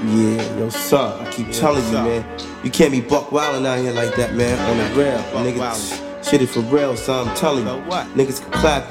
Yeah, yo, son, I keep telling you, man. You can't be buck wildin' out here like that, man. On the real, nigga. Shit is for real, son. I'm telling you. Niggas can clap